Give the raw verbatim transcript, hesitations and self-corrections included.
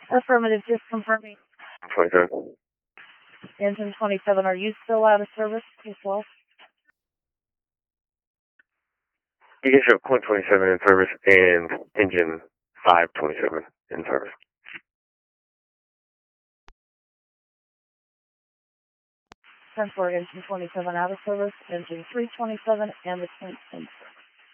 Affirmative, just confirming. twenty-seven. Engine twenty-seven, are you still out of service as well? You can show point twenty-seven in service and engine five twenty-seven in service. ten four, engine twenty-seven out of service, engine three twenty-seven, and the tank in service.